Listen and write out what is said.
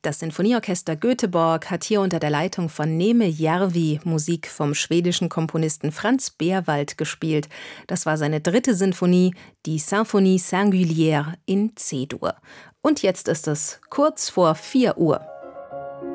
Das Sinfonieorchester Göteborg hat hier unter der Leitung von Neeme Järvi Musik vom schwedischen Komponisten Franz Beerwald gespielt. Das war seine 3. Sinfonie, die Symphonie singulière in C-Dur. Und jetzt ist es kurz vor 4 Uhr.